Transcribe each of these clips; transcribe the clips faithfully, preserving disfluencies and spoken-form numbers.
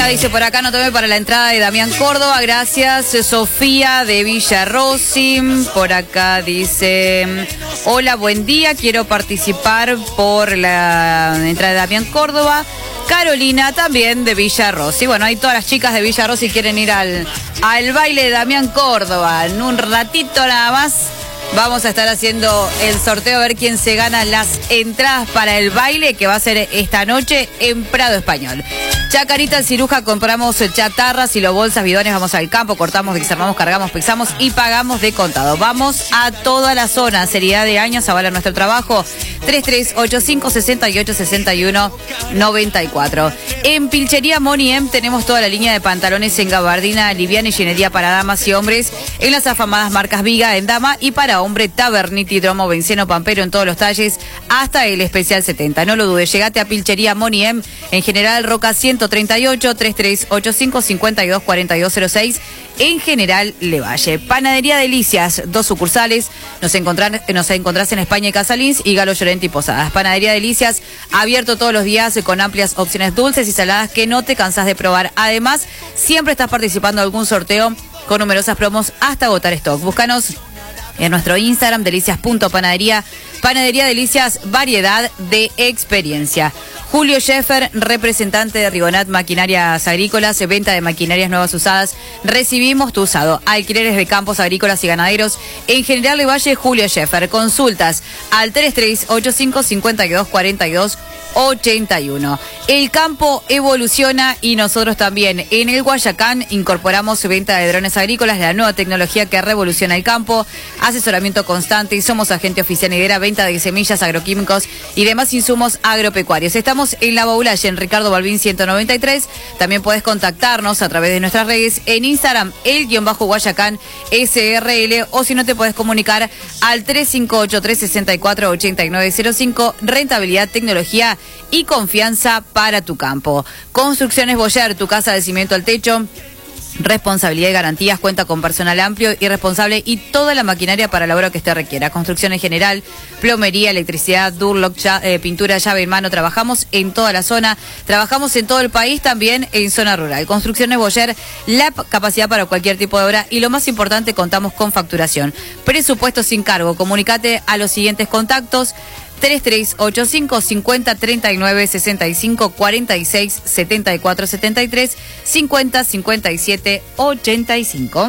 Dice por acá, no tome para la entrada de Damián Córdoba, gracias. Sofía de Villa Rossi, por acá dice, hola, buen día, quiero participar por la entrada de Damián Córdoba. Carolina también de Villa Rossi. Bueno, ahí todas las chicas de Villa Rossi quieren ir al, al baile de Damián Córdoba. En un ratito nada más vamos a estar haciendo el sorteo a ver quién se gana las entradas para el baile que va a ser esta noche en Prado Español. Chacarita Ciruja, compramos chatarras y los bolsas, bidones, vamos al campo, cortamos, desarmamos, cargamos, pisamos y pagamos de contado. Vamos a toda la zona, seriedad de años, avala nuestro trabajo. tres tres ocho cinco, seis ocho, seis uno, nueve cuatro. En Pilchería Moni M tenemos toda la línea de pantalones en gabardina, liviana y llenería para damas y hombres en las afamadas marcas Viga en dama y para hombre Taberniti, Dromo, Venceno, Pampero en todos los talles hasta el especial setenta. No lo dudes, llegate a Pilchería Moni M en General Roca ciento treinta y ocho, tres tres ocho cinco, cinco dos, cuatro dos cero seis en General Levalle. Panadería Delicias, dos sucursales, nos, encontrar, nos encontrás en España y Casalins y Galo Llorente y Posadas. Panadería Delicias, abierto todos los días con amplias opciones dulces y saladas que no te cansás de probar. Además, siempre estás participando en algún sorteo con numerosas promos hasta agotar stock. Búscanos en nuestro Instagram, delicias.panadería. Panadería Delicias, variedad de experiencia. Julio Scheffer, representante de Rigonat Maquinarias Agrícolas, venta de maquinarias nuevas usadas. Recibimos tu usado. Alquileres de campos agrícolas y ganaderos. En General Levalle, Julio Scheffer. Consultas al tres tres ocho cinco, cinco dos, cuatro dos ochenta y uno. El campo evoluciona y nosotros también. En el Guayacán incorporamos venta de drones agrícolas, la nueva tecnología que revoluciona el campo, asesoramiento constante y somos agente oficial Nidera, venta de semillas, agroquímicos y demás insumos agropecuarios. Estamos en La Baulalle, en Ricardo Balbín ciento noventa y tres. También puedes contactarnos a través de nuestras redes en Instagram, el guión bajo Guayacán S R L, o si no te puedes comunicar al tres cinco ocho, tres seis cuatro, ocho nueve cero cinco. Rentabilidad, tecnología y confianza para tu campo. Construcciones Boyer, tu casa de cimiento al techo. Responsabilidad y garantías, cuenta con personal amplio y responsable y toda la maquinaria para la obra que usted requiera. Construcción en general, plomería, electricidad, Durlock, ya, eh, pintura, llave en mano. Trabajamos en toda la zona, trabajamos en todo el país, también en zona rural. Construcciones Boyer, la capacidad para cualquier tipo de obra y lo más importante, contamos con facturación. Presupuesto sin cargo. Comunicate a los siguientes contactos: tres tres ocho cinco, cinco cero, treinta y nueve, sesenta y cinco, cuarenta y seis, setenta y cuatro, setenta y tres, cincuenta, cincuenta y siete, ochenta y cinco.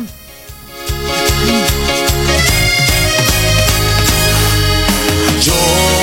Yo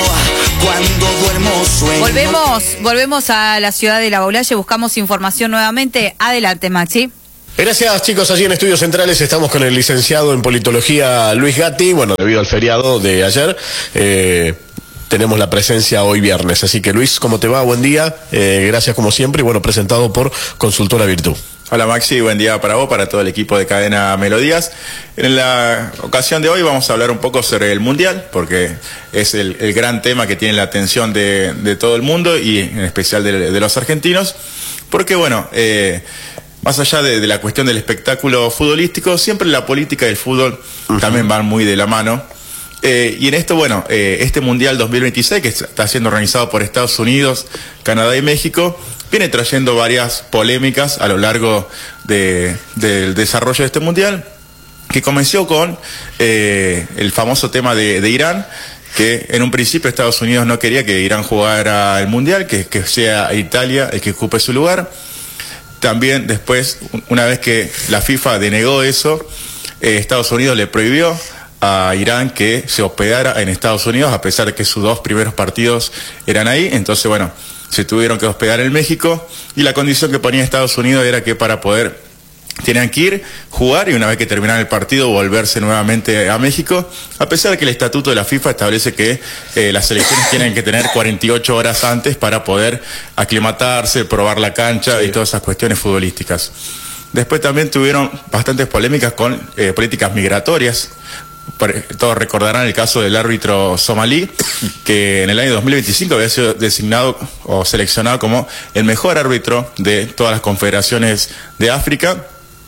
cuando duermo sueño. Volvemos, volvemos a la ciudad de La Baulalle, buscamos información nuevamente. Adelante, Maxi. Gracias, chicos. Allí en Estudios Centrales estamos con el licenciado en Politología Luis Gatti. Bueno, debido al feriado de ayer, eh, tenemos la presencia hoy viernes. Así que, Luis, ¿cómo te va? Buen día. Eh, gracias como siempre y bueno, presentado por Consultora Virtu. Hola Maxi, buen día para vos, para todo el equipo de Cadena Melodías. En la ocasión de hoy vamos a hablar un poco sobre el Mundial, porque es el, el gran tema que tiene la atención de, de todo el mundo y en especial de, de los argentinos. Porque bueno, eh, más allá de, de la cuestión del espectáculo futbolístico, siempre la política y el fútbol uh-huh. también van muy de la mano. Eh, y en esto, bueno, eh, este Mundial dos mil veintiséis, que está siendo organizado por Estados Unidos, Canadá y México, viene trayendo varias polémicas a lo largo de, del desarrollo de este Mundial, que comenzó con eh, el famoso tema de, de Irán, que en un principio Estados Unidos no quería que Irán jugara el Mundial, que, que sea Italia el que ocupe su lugar. También después, una vez que la FIFA denegó eso, eh, Estados Unidos le prohibió a Irán que se hospedara en Estados Unidos, a pesar de que sus dos primeros partidos eran ahí. Entonces, bueno, se tuvieron que hospedar en México y la condición que ponía Estados Unidos era que para poder, tenían que ir, jugar y una vez que terminaran el partido volverse nuevamente a México, a pesar de que el estatuto de la FIFA establece que eh, las selecciones tienen que tener cuarenta y ocho horas antes para poder aclimatarse, probar la cancha sí. y todas esas cuestiones futbolísticas. Después también tuvieron bastantes polémicas con eh, políticas migratorias. Todos recordarán el caso del árbitro somalí, que en el año dos mil veinticinco había sido designado o seleccionado como el mejor árbitro de todas las confederaciones de África,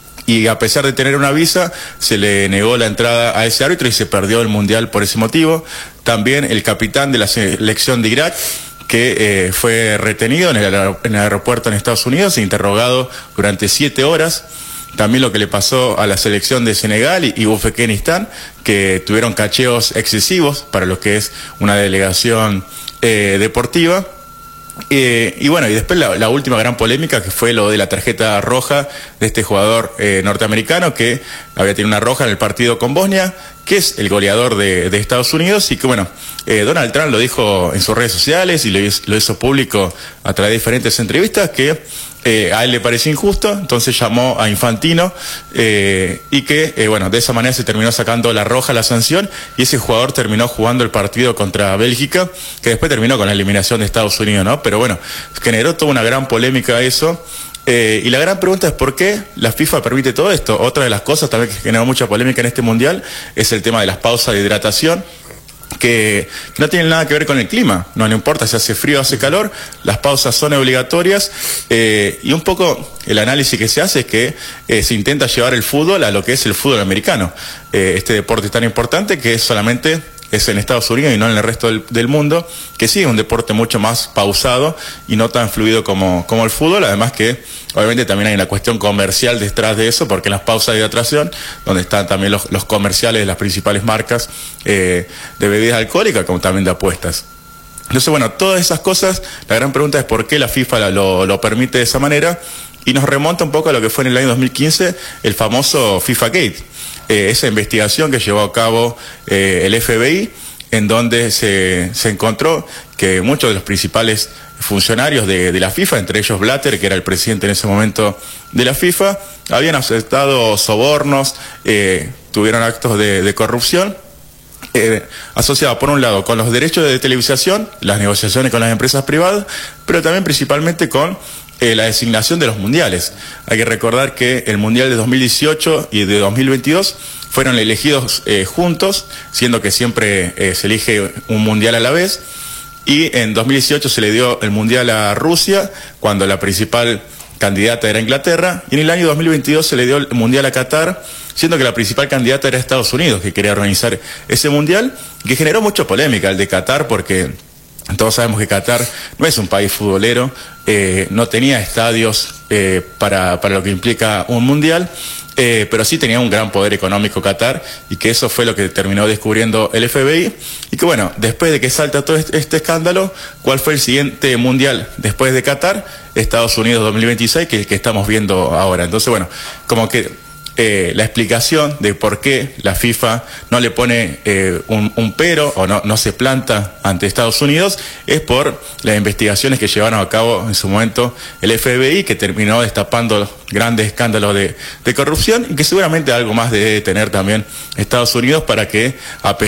y a pesar de tener una visa, se le negó la entrada a ese árbitro y se perdió el Mundial por ese motivo. También el capitán de la selección de Irak, que eh, fue retenido en el, en el aeropuerto en Estados Unidos e interrogado durante siete horas. También lo que le pasó a la selección de Senegal y, y Uzbekistán, que tuvieron cacheos excesivos para lo que es una delegación eh, deportiva. Eh, y bueno, y después la, la última gran polémica, que fue lo de la tarjeta roja de este jugador eh, norteamericano que había tenido una roja en el partido con Bosnia, que es el goleador de, de Estados Unidos, y que bueno, eh, Donald Trump lo dijo en sus redes sociales y lo hizo, lo hizo público a través de diferentes entrevistas, que eh, a él le pareció injusto, entonces llamó a Infantino eh, y que eh, bueno, de esa manera se terminó sacando la roja, la sanción, y ese jugador terminó jugando el partido contra Bélgica, que después terminó con la eliminación de Estados Unidos, ¿no? Pero bueno, generó toda una gran polémica eso. Eh, y la gran pregunta es por qué la FIFA permite todo esto. Otra de las cosas también que generó mucha polémica en este mundial es el tema de las pausas de hidratación, que no tienen nada que ver con el clima. No le importa si hace frío o hace calor, las pausas son obligatorias, eh, y un poco el análisis que se hace es que eh, se intenta llevar el fútbol a lo que es el fútbol americano, eh, este deporte tan importante que es solamente es en Estados Unidos y no en el resto del, del mundo, que sí es un deporte mucho más pausado y no tan fluido como, como el fútbol. Además que obviamente también hay una cuestión comercial detrás de eso, porque en las pausas de hidratación, donde están también los, los comerciales de las principales marcas eh, de bebidas alcohólicas, como también de apuestas. Entonces, bueno, todas esas cosas, la gran pregunta es por qué la FIFA lo, lo permite de esa manera, y nos remonta un poco a lo que fue en el año dos mil quince, el famoso FIFA Gate. Eh, esa investigación que llevó a cabo eh, el F B I, en donde se, se encontró que muchos de los principales funcionarios de, de la FIFA, entre ellos Blatter, que era el presidente en ese momento de la FIFA, habían aceptado sobornos, eh, tuvieron actos de, de corrupción, eh, asociados por un lado con los derechos de televisación, las negociaciones con las empresas privadas, pero también principalmente con Eh, la designación de los mundiales. Hay que recordar que el mundial de dos mil dieciocho y de dos mil veintidós fueron elegidos eh, juntos, siendo que siempre eh, se elige un mundial a la vez, y en dos mil dieciocho se le dio el mundial a Rusia, cuando la principal candidata era Inglaterra, y en el año dos mil veintidós se le dio el mundial a Qatar, siendo que la principal candidata era Estados Unidos, que quería organizar ese mundial, que generó mucha polémica el de Qatar, porque todos sabemos que Qatar no es un país futbolero, eh, no tenía estadios eh, para, para lo que implica un mundial, eh, pero sí tenía un gran poder económico Qatar, y que eso fue lo que terminó descubriendo el F B I, y que bueno, después de que salta todo este, este escándalo, ¿cuál fue el siguiente mundial después de Qatar? Estados Unidos dos mil veintiséis, que es el que estamos viendo ahora. Entonces bueno, como que Eh, la explicación de por qué la FIFA no le pone eh, un, un pero o no, no se planta ante Estados Unidos es por las investigaciones que llevaron a cabo en su momento el F B I, que terminó destapando grandes escándalos de, de corrupción, y que seguramente algo más debe tener también Estados Unidos para que, a pesar